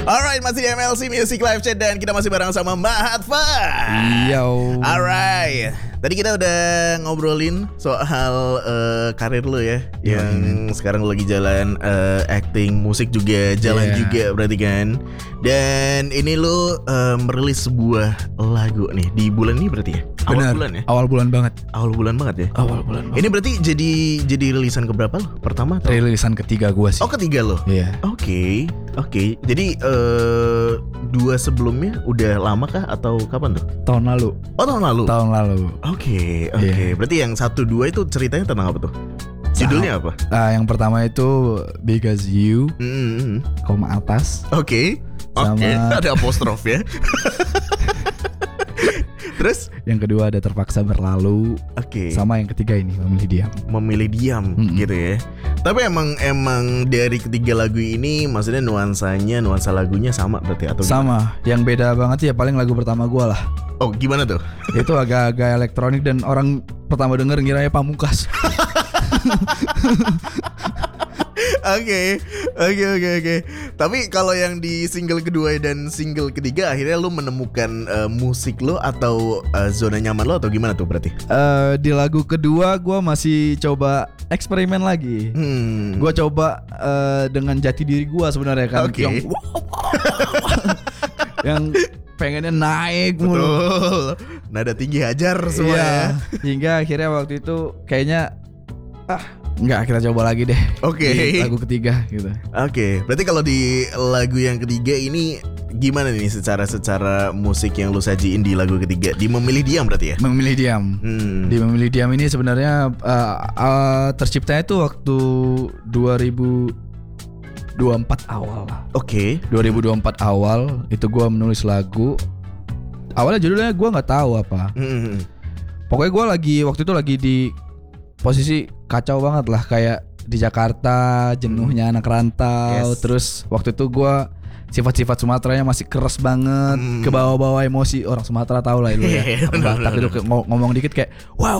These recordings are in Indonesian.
Alright, masih di MLC Music Live Chat dan kita masih bareng sama Mahatfa. Yo. Alright, tadi kita udah ngobrolin soal karir lo ya, yang sekarang lo lagi jalan acting, musik juga jalan juga berarti kan. Dan ini lo merilis sebuah lagu nih di bulan ini berarti ya? Benar. Awal bulan ya? Awal bulan banget. Awal bulan banget ya? Awal bulan banget. Ini berarti jadi rilisan keberapa lo? Pertama atau? Rilisan ketiga gue sih. Oh, ketiga lo? Iya. Oke. Jadi dua sebelumnya udah lama kah atau kapan tuh? Tahun lalu. Oh, tahun lalu. Oke. Iya. Berarti yang 1-2 itu ceritanya tentang apa tuh? Judulnya apa? Yang pertama itu Because You, koma atas. Oke. Sama- Ada apostrof ya. Terus? Yang kedua ada Terpaksa Berlalu. Oke. Sama yang ketiga ini Memilih Diam. Gitu ya. Tapi emang dari ketiga lagu ini maksudnya nuansa lagunya sama berarti atau Sama. Yang beda banget ya paling lagu pertama gue lah. Oh, gimana tuh? Itu agak-agak elektronik dan orang pertama denger ngiranya Pamungkas. Oke. Tapi kalau yang di single kedua dan single ketiga akhirnya lu menemukan musik lo atau zona nyaman lo atau gimana tuh berarti? Di lagu kedua gue masih coba eksperimen lagi. Gue coba dengan jati diri gue sebenarnya kan. Oke. Yang pengennya naik mulu. Betul. Nada tinggi hajar semua ya. Hingga akhirnya waktu itu kayaknya enggak, kita coba lagi deh. Oke. Di lagu ketiga gitu. Oke. Berarti kalau di lagu yang ketiga ini gimana nih secara musik yang lu sajiin di lagu ketiga? Di Memilih Diam berarti ya? Memilih Diam. Di Memilih Diam ini sebenarnya terciptanya itu waktu 2024 awal lah. Oke. 2024 awal itu gue menulis lagu. Awalnya judulnya gue nggak tahu apa. Pokoknya gue waktu itu lagi di posisi kacau banget lah, kayak di Jakarta jenuhnya anak rantau. Yes. Terus waktu itu gue sifat-sifat Sumateranya masih keras banget, ke bawah-bawah emosi orang Sumatera tahu lah itu ya. Batak itu ngomong dikit kayak wah.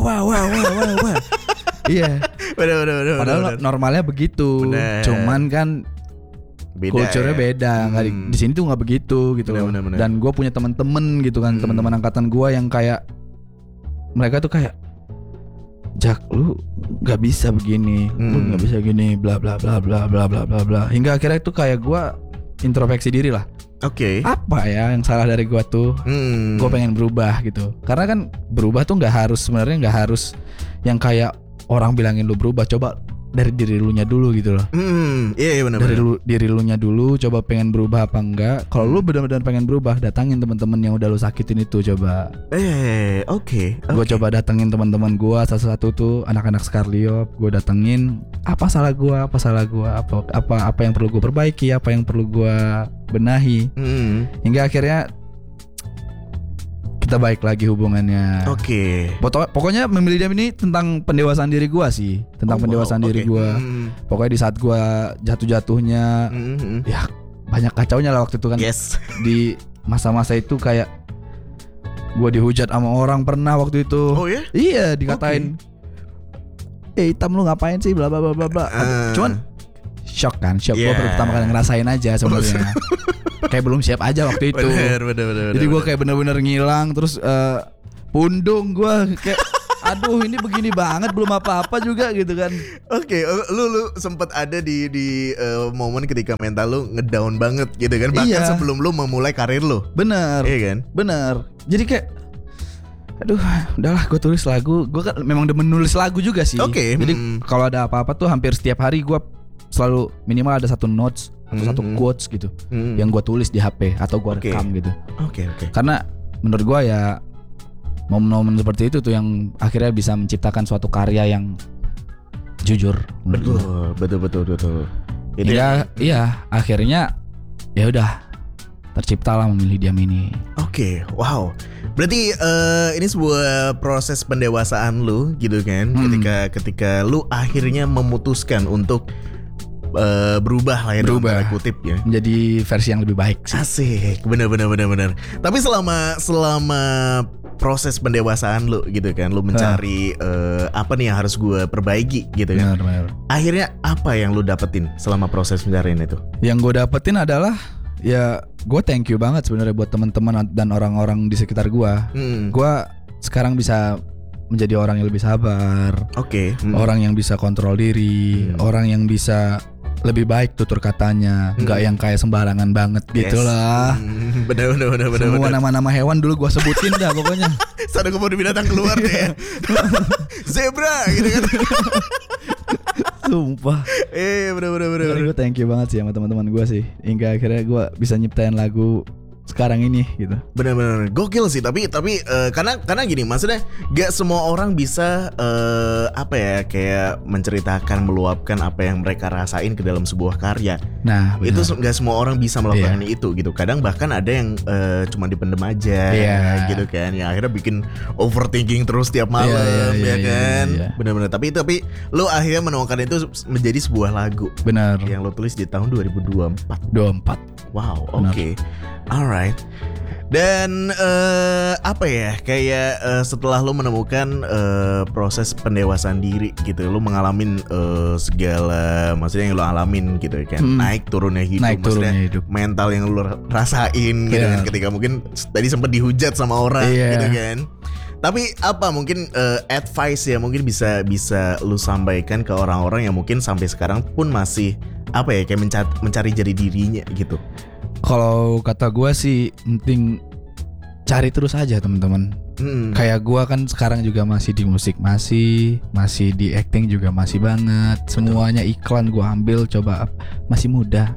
Iya. Bener. Padahal normalnya begitu. Bener. Cuman kan Beda culture-nya ya? beda. Di sini tuh nggak begitu gitu. Bener. Dan gue punya teman-teman gitu kan, teman-teman angkatan gue yang kayak mereka tuh kayak, Jak, lu nggak bisa begini, lu nggak bisa gini, bla bla bla bla bla bla bla bla. Hingga akhirnya itu kayak gue introspeksi diri lah. Oke. Apa ya yang salah dari gue tuh? Gue pengen berubah gitu. Karena kan berubah tuh nggak harus yang kayak orang bilangin lu berubah. Coba dari diri lu nya dulu gitu loh. Iya benar. Dari diri lu nya dulu, coba pengen berubah apa enggak. Kalau lu benar-benar pengen berubah, datangin teman-teman yang udah lu sakitin itu coba. Oke. Gue coba datengin teman-teman gue satu-satu tuh, anak-anak Skarliop. Gue datengin, apa salah gue, apa yang perlu gue perbaiki, apa yang perlu gue benahi. Hingga akhirnya kita baik lagi hubungannya. Oke. Pokoknya Memilih Diam ini tentang pendewasaan diri gue sih, tentang pendewasaan diri gue. Pokoknya di saat gue jatuh-jatuhnya, ya banyak kacaunya lah waktu itu kan. Yes. Di masa-masa itu kayak gue dihujat sama orang pernah waktu itu. Oh ya? Iya, dikatain, hitam lu ngapain sih, bla bla bla bla bla. Cuman shock. Gue baru pertama kali ngerasain aja sebenarnya. Kayak belum siap aja waktu itu. Bener. Jadi gue kayak bener-bener ngilang. Terus pundung gue kayak aduh ini begini banget, belum apa-apa juga gitu kan. Oke, lu sempet ada di momen ketika mental lu ngedown banget gitu kan. Bahkan sebelum lu memulai karir lu. Bener. Iya kan? Bener. Jadi kayak aduh, udahlah gue tulis lagu. Gue kan memang demen nulis lagu juga sih. Oke. Jadi kalau ada apa-apa tuh hampir setiap hari gue selalu minimal ada satu notes atau satu quotes gitu yang gue tulis di HP atau gue rekam gitu. Oke. Karena menurut gue ya momen-momen seperti itu tuh yang akhirnya bisa menciptakan suatu karya yang jujur. Betul. Iya, akhirnya ya udah terciptalah Memilih Diam ini. Oke, wow. Berarti ini sebuah proses pendewasaan lu gitu kan. Ketika lu akhirnya memutuskan untuk berubah lah ya, dalam tanda kutip ya, menjadi versi yang lebih baik sih. Asik, benar. Tapi selama proses pendewasaan lu gitu kan, lu mencari apa nih yang harus gue perbaiki gitu kan. Benar. Akhirnya apa yang lu dapetin selama proses pencarian itu? Yang gue dapetin adalah Ya, gue thank you banget sebenarnya buat teman-teman dan orang-orang di sekitar gue. Gue sekarang bisa menjadi orang yang lebih sabar. Oke. Orang yang bisa kontrol diri, orang yang bisa lebih baik tutur katanya, nggak yang kayak sembarangan banget gitu lah. Bener. Semua nama-nama hewan dulu gue sebutin dah pokoknya. Sadar kebun binatang keluar deh ya. Zebra gitu kan. Sumpah. Bener. Gue thank you banget sih sama teman-teman gue sih, hingga akhirnya gue bisa nyiptain lagu sekarang ini gitu. Benar-benar gokil sih, tapi karena gini, maksudnya gak semua orang bisa apa ya, kayak menceritakan, meluapkan apa yang mereka rasain ke dalam sebuah karya. Nah, benar. Itu gak semua orang bisa melakukan itu gitu. Kadang bahkan ada yang cuma dipendem aja gitu kan. Ya akhirnya bikin overthinking terus tiap malam kan. Benar-benar. Tapi lo akhirnya menemukan itu menjadi sebuah lagu. Benar. Yang lo tulis di tahun 2024. Wow, oke. Alright. Dan apa ya, kayak setelah lo menemukan proses pendewasaan diri gitu, lo ngalamin segala maksudnya yang lo alamin gitu kan, naik turunnya hidup, mental yang lo rasain gitu kan, ketika mungkin tadi sempat dihujat sama orang gitu kan. Tapi apa mungkin advice ya mungkin bisa lo sampaikan ke orang-orang yang mungkin sampai sekarang pun masih apa ya, kayak mencari jati dirinya gitu. Kalau kata gue sih penting cari terus aja teman-teman. Kayak gue kan sekarang juga masih di musik, masih di acting juga masih banget. Semuanya iklan gue ambil, coba masih muda.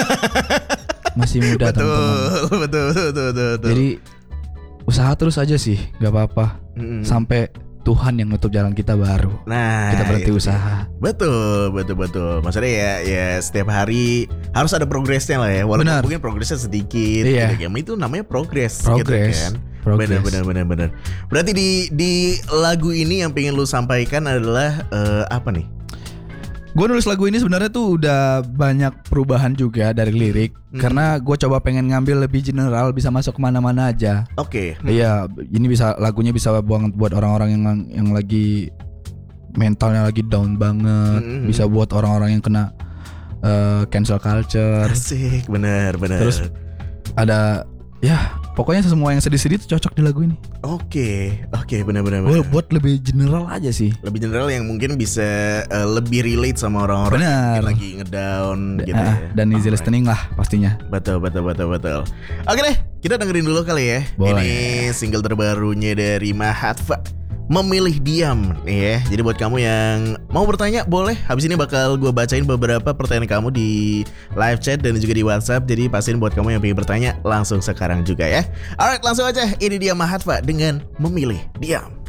Masih muda teman-teman. Betul. Jadi usaha terus aja sih, gak apa-apa. Sampai Tuhan yang nutup jalan kita baru. Nah, kita berhenti usaha. Betul. Maksudnya ya setiap hari harus ada progresnya lah ya. Walaupun mungkin progresnya sedikit gitu kan. Itu namanya progres gitu kan. Benar. Berarti di lagu ini yang pengen lu sampaikan adalah apa nih? Gue nulis lagu ini sebenarnya tuh udah banyak perubahan juga dari lirik, karena gue coba pengen ngambil lebih general, bisa masuk kemana-mana aja. Oke. Iya, ini lagunya bisa buat orang-orang yang lagi mentalnya lagi down banget, bisa buat orang-orang yang kena cancel culture. Asik, benar. Terus ada pokoknya semua yang sedih-sedih itu cocok di lagu ini. Oke, benar. Buat lebih general aja sih. Lebih general yang mungkin bisa lebih relate sama orang-orang yang lagi ngedown gitu ya. Dan easy listening lah pastinya. Betul. Oke deh, kita dengerin dulu kali ya. Boleh. Ini single terbarunya dari Mahatva, Memilih Diam ya. Jadi buat kamu yang mau bertanya boleh. Habis ini bakal gue bacain beberapa pertanyaan kamu di live chat dan juga di WhatsApp. Jadi pastiin buat kamu yang pengen bertanya langsung sekarang juga ya. Alright, langsung aja. Ini dia Mahatva dengan Memilih Diam.